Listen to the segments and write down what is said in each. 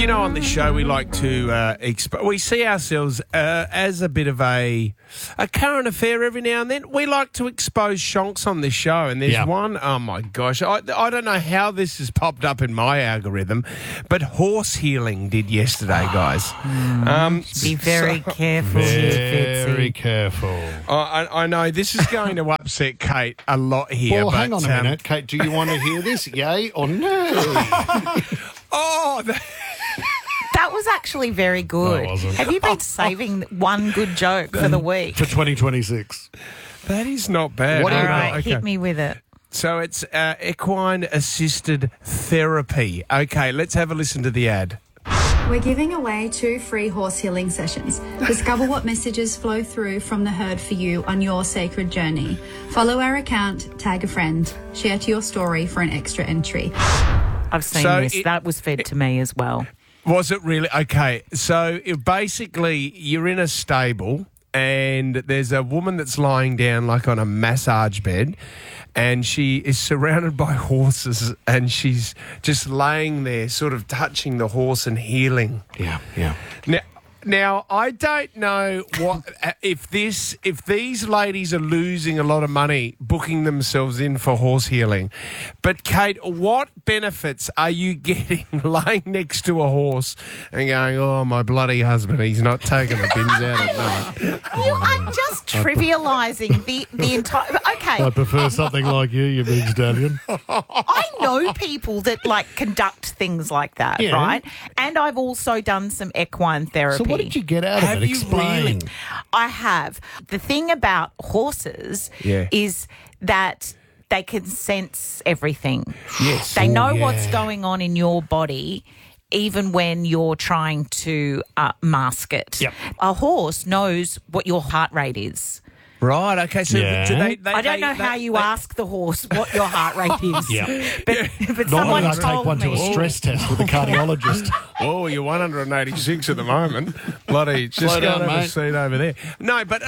You know, on this show, we like to we see ourselves as a bit of a current affair every now and then. We like to expose shonks on this show, and there's one, oh my gosh, I don't know how this has popped up in my algorithm, but horse healing did yesterday, guys. Be very careful here, Fitzy. Very careful. I know this is going to upset Kate a lot here. Well, but, hang on a minute, Kate. Do you want to hear this? Yay or nay? That was actually very good. No, it wasn't. Have you been saving one good joke for the week? For 2026. That is not bad. What do All you right, got? hit me with it. So it's equine-assisted therapy. Okay, let's have a listen to the ad. We're giving away 2 free horse healing sessions. Discover what messages flow through from the herd for you on your sacred journey. Follow our account, tag a friend, share to your story for an extra entry. I've seen this. That was fed to me as well. Was it really? Okay, so basically you're in a stable and there's a woman that's lying down like on a massage bed and she is surrounded by horses and she's just laying there sort of touching the horse and healing. Yeah. Now I don't know what if these ladies are losing a lot of money booking themselves in for horse healing. But Kate, what benefits are you getting laying next to a horse and going, oh, my bloody husband, he's not taking the bins out at night? You are just trivialising the entire... Okay. I prefer something like you big stallion. I know people that, conduct things like that, Yeah. right? And I've also done some equine therapy. So what did you get out of Have it? you Explain. really? I have. The thing about horses is that they can sense everything. Yes. They know yeah. what's going on in your body even when you're trying to mask it. Yep. A horse knows what your heart rate is. Right, okay, so Yeah. do they I don't know how you ask the horse what your heart rate is. Yeah. But Normally someone I take told one me. to a stress test with a cardiologist. Oh, you're 186 at the moment. Bloody, just Slow go down, and have a mate. seat over there. No, but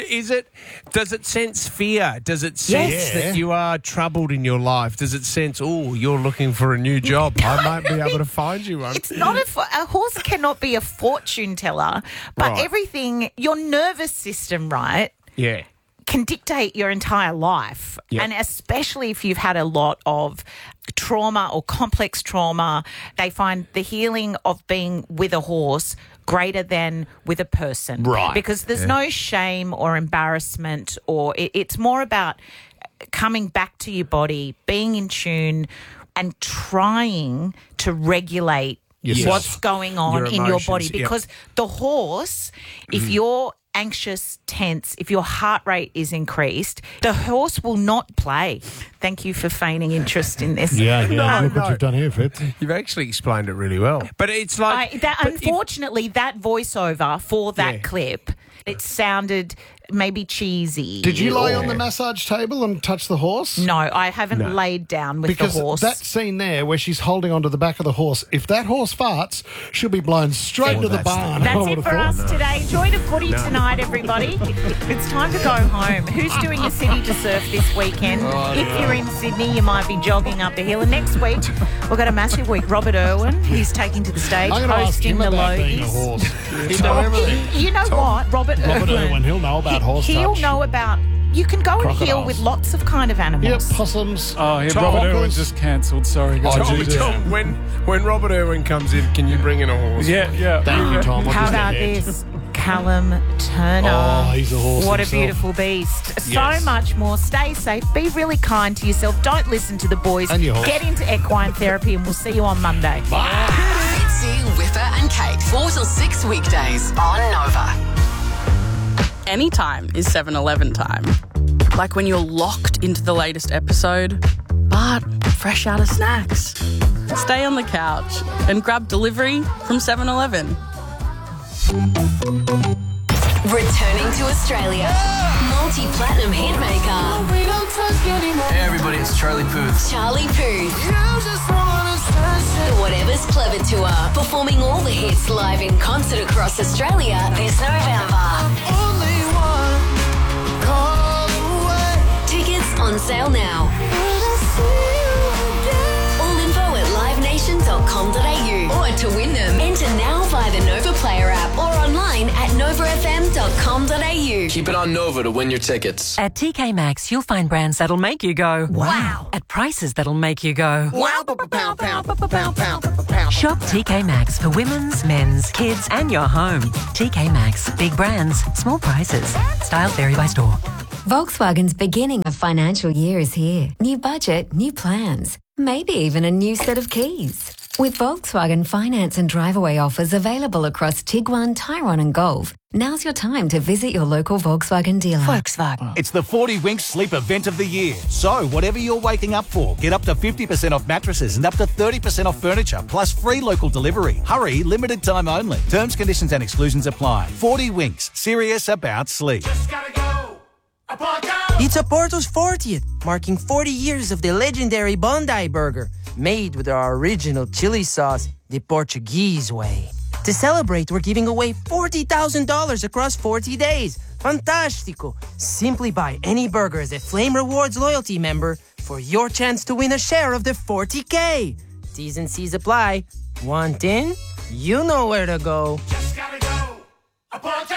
does it sense fear? Does it sense Yes. that you are troubled in your life? Does it sense, oh, you're looking for a new job? I might be able to find you one. It's not a horse cannot be a fortune teller, but Right. everything, your nervous system, right, Yeah. can dictate your entire life. Yep. And especially if you've had a lot of trauma or complex trauma, they find the healing of being with a horse greater than with a person. Right. Because there's no shame or embarrassment, or it's more about coming back to your body, being in tune and trying to regulate Yes. what's going on Your in your emotions, body. yep. Because the horse, if you're anxious, tense, if your heart rate is increased, the horse will not play. Thank you for feigning interest in this. Yeah. Look no. what you've done here, Fitz. You've actually explained it really well. But it's like... but if- Unfortunately, that voiceover for that Yeah. clip, it sounded maybe cheesy. Did you lie or- on the massage table and touch the horse? No, I haven't laid down with Because the horse. that scene there where she's holding onto the back of the horse, if that horse farts, she'll be blown straight to the that's barn. That's I it would've for thought. us today. Enjoy the footy tonight, everybody. It's time to go home. Who's doing the city to surf this weekend? If you're in Sydney, you might be jogging up the hill. And next week, we've got a massive week. Robert Irwin, he's taking to the stage, I'm going to ask hosting him the about being a Logies. horse. He'd know everything. You know what? Robert Irwin, he'll know about horse He'll touch. know about... You can go and heal Crocodiles. with lots of kind of Yep, animals. possums. Oh, yeah, Tom Robert Honkers. Irwin just cancelled. Sorry, guys. Oh, geez. Tom, when Robert Irwin comes in, can you bring in a horse? Yeah. Thank you, Tom. How about this? Callum Turner. Oh, he's a horse What himself. a beautiful beast. So Yes. much more. Stay safe. Be really kind to yourself. Don't listen to the boys. And your horse. Get into equine therapy and we'll see you on Monday. Fitzy, Whipper and Kate, 4 till 6 weekdays on Nova. Anytime is 7-Eleven time. Like when you're locked into the latest episode, but fresh out of snacks. Stay on the couch and grab delivery from 7-Eleven. Returning to Australia, multi-platinum hitmaker Hey everybody, it's Charlie Puth. Charlie Puth. The Whatever's Clever Tour, performing all the hits live in concert across Australia this November. Tickets on sale now. All info at livenation.com.au or to win them novafm.com.au. Keep it on Nova to win your tickets. At TK Maxx, you'll find brands that'll make you go, wow. At prices that'll make you go, Wow. Shop TK Maxx for women's, men's, kids and your home. TK Maxx. Big brands, small prices. Styles vary by store. Volkswagen's beginning of financial year is here. New budget, new plans, maybe even a new set of keys. With Volkswagen finance and drive-away offers available across Tiguan, Tyrone and Golf, now's your time to visit your local Volkswagen dealer. Volkswagen. It's the 40 Winks Sleep Event of the Year. So, whatever you're waking up for, get up to 50% off mattresses and up to 30% off furniture, plus free local delivery. Hurry, limited time only. Terms, conditions and exclusions apply. 40 Winks, serious about sleep. Just gotta go. It's Oporto's 40th, marking 40 years of the legendary Bondi Burger, made with our original chili sauce, the Portuguese way. To celebrate, we're giving away $40,000 across 40 days. Fantastico! Simply buy any burger as a Flame Rewards loyalty member for your chance to win a share of the 40K. T's and C's apply. Want in? You know where to go. Just gotta go. Oporto!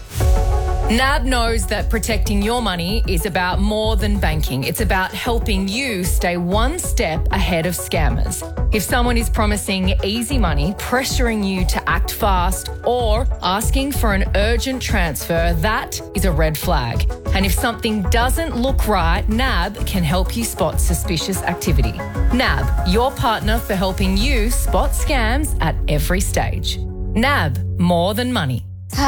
NAB knows that protecting your money is about more than banking. It's about helping you stay one step ahead of scammers. If someone is promising easy money, pressuring you to act fast, or asking for an urgent transfer, that is a red flag. And if something doesn't look right, NAB can help you spot suspicious activity. NAB, your partner for helping you spot scams at every stage. NAB, more than money.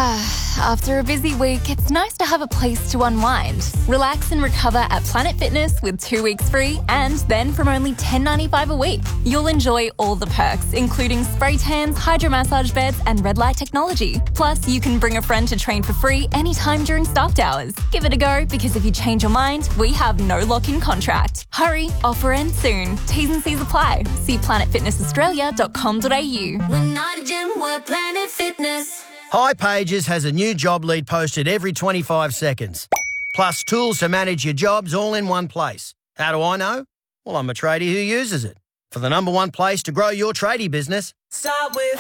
After a busy week, it's nice to have a place to unwind. Relax and recover at Planet Fitness with 2 weeks free, and then from only $10.95 a week. You'll enjoy all the perks, including spray tans, hydromassage beds and red light technology. Plus, you can bring a friend to train for free anytime during staffed hours. Give it a go, because if you change your mind, we have no lock-in contract. Hurry, offer ends soon. T's and C's apply. See planetfitnessaustralia.com.au. We're not a gym, we're Planet Fitness. hipages has a new job lead posted every 25 seconds. Plus tools to manage your jobs all in one place. How do I know? Well, I'm a tradie who uses it. For the number one place to grow your tradie business, Start with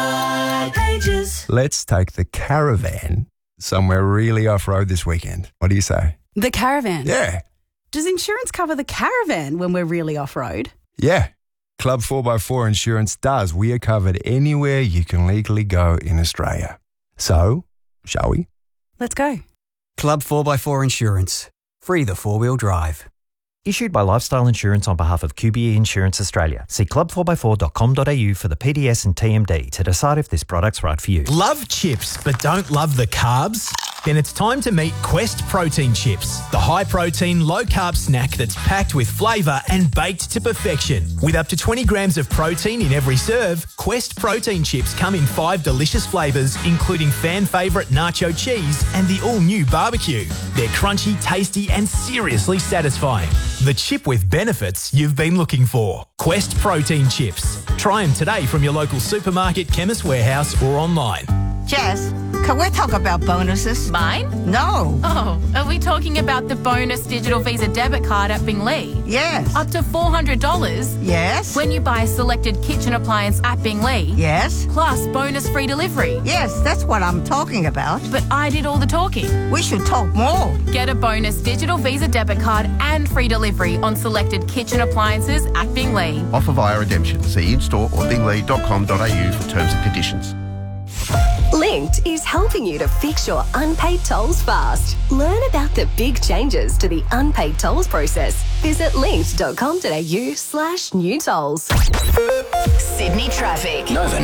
hipages. Let's take the caravan somewhere really off-road this weekend. What do you say? The caravan? Yeah. Does insurance cover the caravan when we're really off-road? Yeah. Club 4x4 Insurance does. We are covered anywhere you can legally go in Australia. So, shall we? Let's go. Club 4x4 Insurance. Free the four-wheel drive. Issued by Lifestyle Insurance on behalf of QBE Insurance Australia. See club4x4.com.au for the PDS and TMD to decide if this product's right for you. Love chips but don't love the carbs? Then it's time to meet Quest Protein Chips, the high-protein, low-carb snack that's packed with flavour and baked to perfection. With up to 20 grams of protein in every serve, Quest Protein Chips come in 5 delicious flavours, including fan favourite nacho cheese and the all-new barbecue. They're crunchy, tasty and seriously satisfying. The chip with benefits you've been looking for. Quest Protein Chips. Try them today from your local supermarket, chemist warehouse or online. Jess, can we talk about bonuses? Mine? No. Oh, are we talking about the bonus digital Visa debit card at Binglee? Yes. Up to $400? Yes. When you buy a selected kitchen appliance at Binglee? Yes. Plus bonus free delivery? Yes, that's what I'm talking about. But I did all the talking. We should talk more. Get a bonus digital Visa debit card and free delivery on selected kitchen appliances at Binglee. Offer via redemption. See in-store or binglee.com.au for terms and conditions. Linked is helping you to fix your unpaid tolls fast. Learn about the big changes to the unpaid tolls process. Visit linked.com.au/new tolls. Sydney traffic. Nova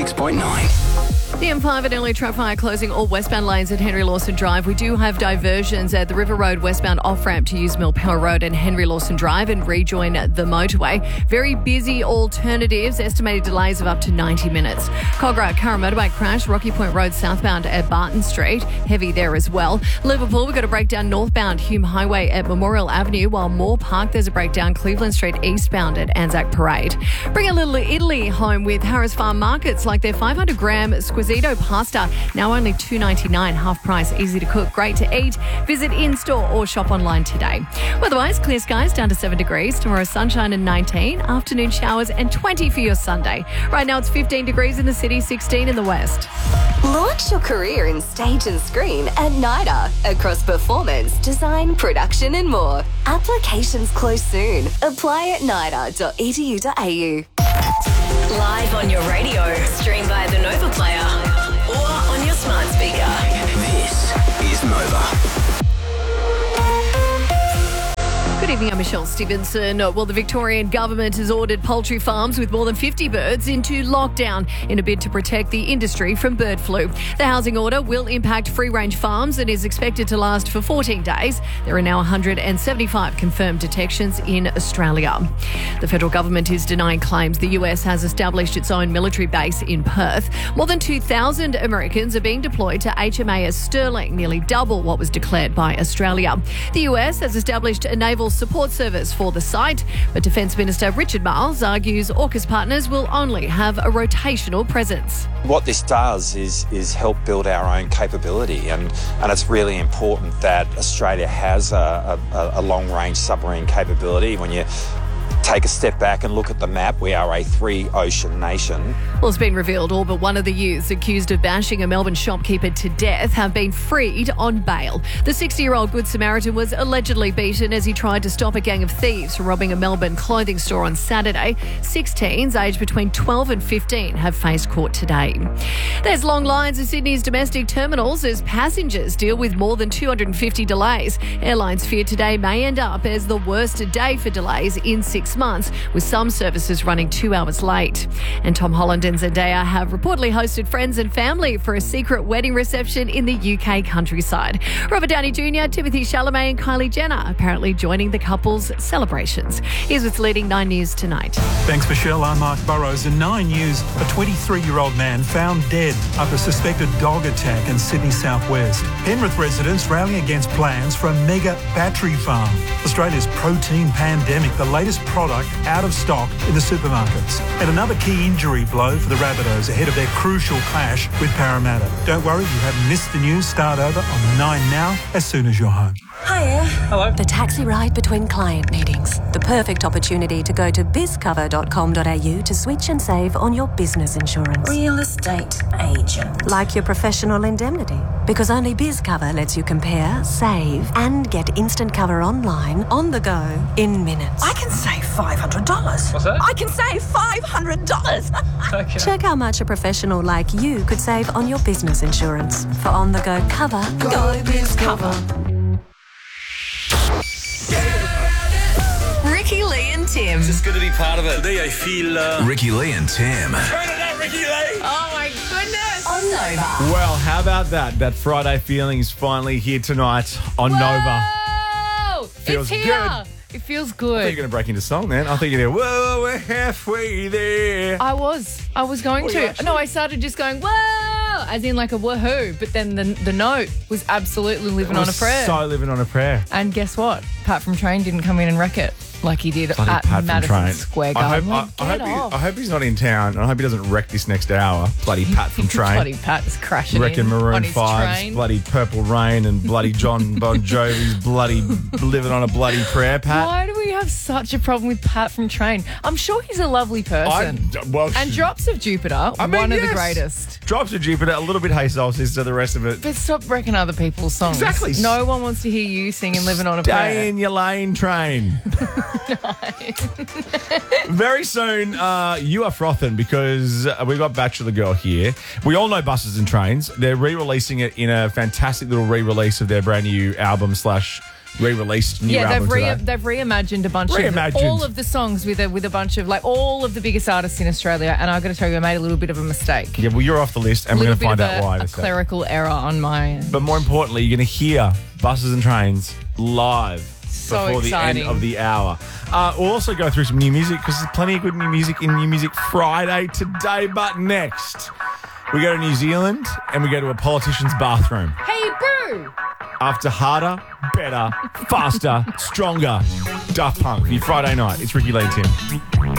96.9. The M5 at early traffic fire closing all westbound lanes at Henry Lawson Drive. We do have diversions at the River Road westbound off-ramp to use Mill Power Road and Henry Lawson Drive and rejoin the motorway. Very busy alternatives, estimated delays of up to 90 minutes. Cogra car and motorbike crash, Rocky Point Road southbound at Barton Street. Heavy there as well. Liverpool, we've got a breakdown northbound Hume Highway at Memorial Avenue, while Moore Park, there's a breakdown Cleveland Street eastbound at Anzac Parade. Bring a little Italy home with Harris Farm Markets, like their 500-gram Squisito pasta, now only $2.99, half price, easy to cook, great to eat. Visit in-store or shop online today. Otherwise, clear skies down to 7 degrees. Tomorrow, sunshine and 19, afternoon showers and 20 for your Sunday. Right now, it's 15 degrees in the city, 16 in the west. Launch your career in stage and screen at NIDA across performance, design, production and more. Applications close soon. Apply at nida.edu.au. Live on your radio, stream via the Nova Player or on your smart speaker. This is Nova. Good evening, I'm Michelle Stevenson. Well, the Victorian government has ordered poultry farms with more than 50 birds into lockdown in a bid to protect the industry from bird flu. The housing order will impact free-range farms and is expected to last for 14 days. There are now 175 confirmed detections in Australia. The federal government is denying claims the US has established its own military base in Perth. More than 2,000 Americans are being deployed to HMAS Sterling, nearly double what was declared by Australia. The US has established a naval support service for the site, but Defence Minister Richard Marles argues AUKUS partners will only have a rotational presence. What this does is help build our own capability, and it's really important that Australia has a long-range submarine capability. When you take a step back and look at the map, we are a three-ocean nation. Well, it's been revealed all but one of the youths accused of bashing a Melbourne shopkeeper to death have been freed on bail. The 60-year-old Good Samaritan was allegedly beaten as he tried to stop a gang of thieves from robbing a Melbourne clothing store on Saturday. 6 teens aged between 12 and 15 have faced court today. There's long lines at Sydney's domestic terminals as passengers deal with more than 250 delays. Airlines fear today may end up as the worst day for delays in 6 months, with some services running 2 hours late. And Tom Holland and Zendaya have reportedly hosted friends and family for a secret wedding reception in the UK countryside. Robert Downey Jr., Timothy Chalamet and Kylie Jenner apparently joining the couple's celebrations. Here's what's leading 9 News tonight. Thanks, Michelle. I'm Mark Burrows. In 9 News, a 23-year-old man found dead after a suspected dog attack in Sydney southwest. Penrith residents rallying against plans for a mega battery farm. Australia's protein pandemic, the latest product out of stock in the supermarkets. And another key injury blow for the Rabbitohs ahead of their crucial clash with Parramatta. Don't worry, you haven't missed the news. Start over on 9 Now as soon as you're home. Hiya. Hello. The taxi ride between client meetings. The perfect opportunity to go to bizcover.com.au to switch and save on your business insurance. Real estate agent. Like your professional indemnity. Because only BizCover lets you compare, save, and get instant cover online, on the go, in minutes. I can save $500. What's that? I can save $500. Okay. Check how much a professional like you could save on your business insurance. For on-the-go cover, go BizCover. Ricky Lee and Tim. Just good to be part of it. Today I feel... Ricky Lee and Tim. Turn it up, Ricky Lee. Oh my goodness. On Nova. Well, how about that? That Friday feeling is finally here tonight on Nova. Whoa! Feels it's here. good. It feels I good. think you're going to break into song, man. I think you're there. Whoa, we're halfway there. I was going to. No, I started just going, whoa, as in like a woohoo. But then the note was absolutely living on a prayer. So living on a prayer. And guess what? Pat from Train didn't come in and wreck it like he did Bloody at Pat Madison from Train. Square Garden. I hope he's not in town. I hope he doesn't wreck this next hour. Bloody Pat from Train. Bloody Pat is crashing Wrecking in Maroon on his 5's train. bloody Purple Rain and bloody John Bon Jovi's bloody living on a bloody prayer, Pat. Why do we have such a problem with Pat from Train? I'm sure he's a lovely person. And Drops of Jupiter, one of the greatest. Drops of Jupiter, a little bit Hey Soul Sister, the rest of it. But stop wrecking other people's songs. Exactly. No one wants to hear you singing Living on a Stay Prayer. in your lane, train. Very soon, you are frothing because we've got Bachelor Girl here. We all know Buses and Trains. They're re-releasing it in a fantastic little re-release of their brand new album / re-released new album today. They've reimagined a bunch of all of the songs with a bunch of like all of the biggest artists in Australia. And I've got to tell you, I made a little bit of a mistake. Yeah, well, you're off the list, and we're going to find out why. A clerical error on my end. But more importantly, you're going to hear Buses and Trains live So before exciting. the end of the hour. We'll also go through some new music because there's plenty of good new music in New Music Friday today. But next, we go to New Zealand and we go to a politician's bathroom. Hey, boo! After harder, better, faster, stronger, Daft Punk for your Friday night. It's Ricky Lee and Tim.